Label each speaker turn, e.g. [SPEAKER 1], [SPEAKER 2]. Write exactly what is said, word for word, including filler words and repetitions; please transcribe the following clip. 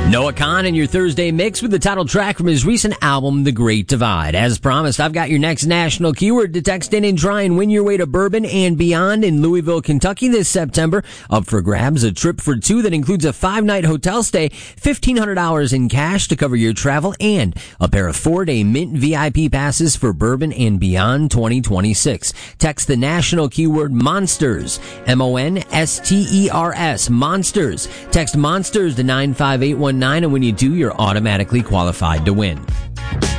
[SPEAKER 1] Noah Kahan in your Thursday mix with the title track from his recent album, The Great Divide. As promised, I've got your next national keyword to text in and try and win your way to Bourbon and Beyond in Louisville, Kentucky this September. Up for grabs, a trip for two that includes a five-night hotel stay, fifteen hundred dollars in cash to cover your travel, and a pair of four-day Mint V I P passes for Bourbon and Beyond twenty twenty-six. Text the national keyword MONSTERS, M O N S T E R S, MONSTERS. Text MONSTERS to nine five eight one nine, and when you do, you're automatically qualified to win.